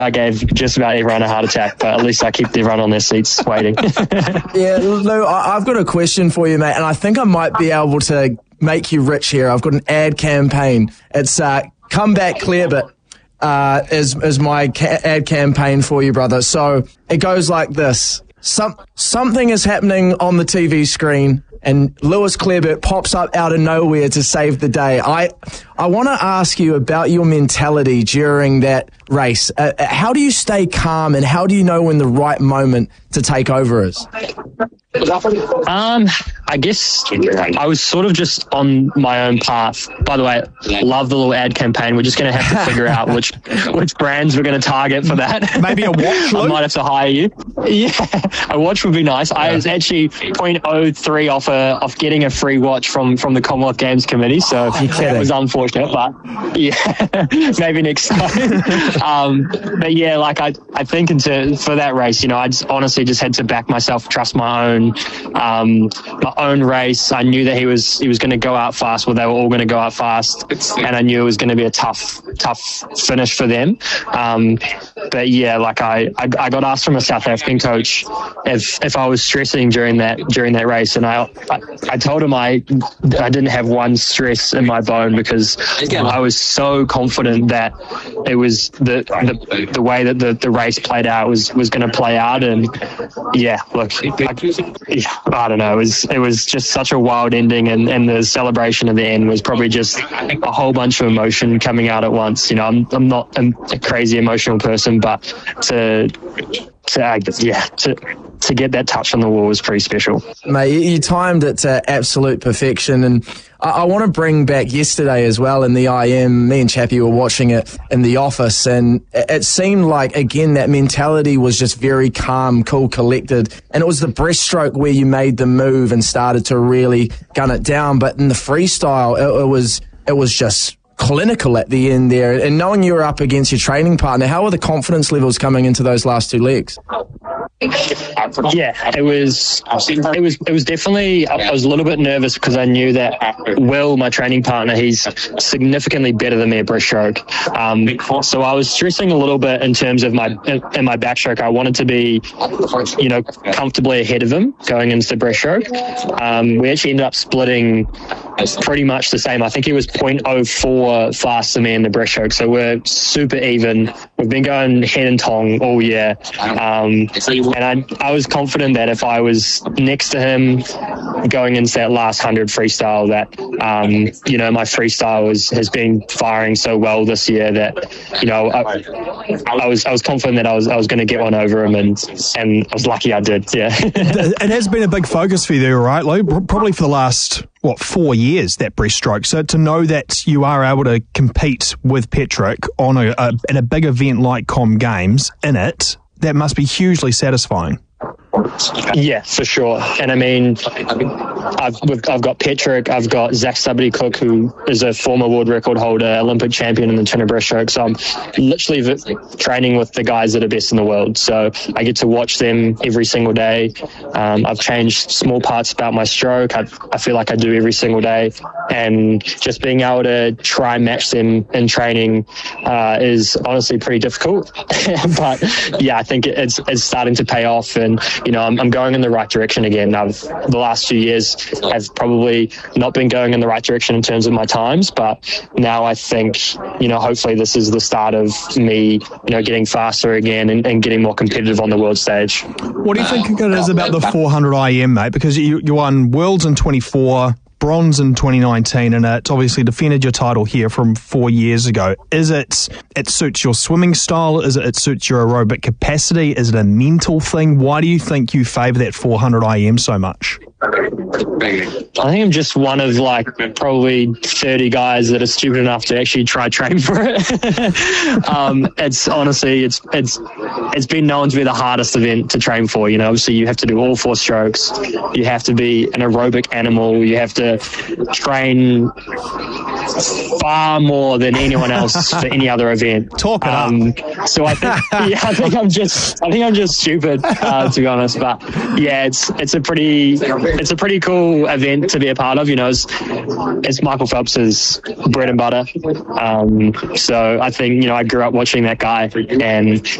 I gave just about everyone a heart attack, but at least I kept everyone on their seats waiting. Yeah, Lou, I've got a question for you, mate, and I think I might be able to make you rich here. I've got an ad campaign. It's Come Back Clearbit is my ad campaign for you, brother. So it goes like this. Something is happening on the TV screen, and Lewis Clearbit pops up out of nowhere to save the day. I want to ask you about your mentality during that race. How do you stay calm, and how do you know when the right moment to take over is? I guess I was sort of just on my own path. By the way, love the little ad campaign. We're just going to have to figure out which brands we're going to target for that. Maybe a watch, Luke? I might have to hire you. Yeah, a watch would be nice. I was actually 0.03 off getting a free watch from the Commonwealth Games Committee, so that was unfortunate, but yeah, maybe next time. But yeah, like I think for that race, I just honestly just had to back myself, trust my own race. I knew that he was going to go out fast. Well, they were all going to go out fast, and I knew it was going to be a tough finish for them. But yeah, like I got asked from a South African coach if I was stressing during that race, and I told him I didn't have one stress in my bone, because I was so confident that it was the way that the race played out was going to play out. And yeah, look, I don't know, it was just such a wild ending, and the celebration at the end was probably just a whole bunch of emotion coming out at once. I'm not a crazy emotional person, but to get that touch on the wall was pretty special. Mate, you timed it to absolute perfection, and I want to bring back yesterday as well in the IM. Me and Chappie were watching it in the office, and it seemed like, again, that mentality was just very calm, cool, collected, and it was the breaststroke where you made the move and started to really gun it down. But in the freestyle, it was just clinical at the end there. And knowing you were up against your training partner, how were the confidence levels coming into those last two legs? Yeah, it was definitely, I was a little bit nervous because I knew that Will, my training partner, he's significantly better than me at breaststroke. So I was stressing a little bit in terms of my backstroke. I wanted to be, comfortably ahead of him going into the breaststroke. We actually ended up splitting pretty much the same. I think he was 0.04 faster than me in the breaststroke. So we're super even. We've been going head and tongue all year. And I was confident that if I was next to him going into that last 100 freestyle, that, my freestyle has been firing so well this year that, I was confident that I was going to get one over him, and I was lucky I did, yeah. It has been a big focus for you, right, Lou? Probably for the last, 4 years, that breaststroke. So to know that you are able to compete with Patrick on in a big event like Com Games in it, that must be hugely satisfying. Yeah, for sure. And I mean, I've got Patrick, I've got Zach Stubberty-Cook, who is a former world record holder, Olympic champion in the 200 breaststroke. So I'm literally training with the guys that are best in the world. So I get to watch them every single day. I've changed small parts about my stroke. I feel like I do every single day. And just being able to try and match them in training is honestly pretty difficult. But yeah, I think it's starting to pay off, and I'm going in the right direction again. The last few years have probably not been going in the right direction in terms of my times, but now I think, hopefully this is the start of me, getting faster again and getting more competitive on the world stage. What do you think it is about the 400 IM, mate? Because you won Worlds in 24, bronze in 2019, and it obviously defended your title here from 4 years ago. Is it suits your swimming style? Is it suits your aerobic capacity? Is it a mental thing? Why do you think you favour that 400 IM so much? I think I'm just one of probably 30 guys that are stupid enough to actually try train for it. It's honestly, it's been known to be the hardest event to train for. Obviously you have to do all 4 strokes. You have to be an aerobic animal. You have to train far more than anyone else for any other event. Talk it up. So I think I'm just stupid, to be honest. But yeah, it's a pretty cool event to be a part of. You know, it's Michael Phelps's bread and butter. So I think, you know, I grew up watching that guy, and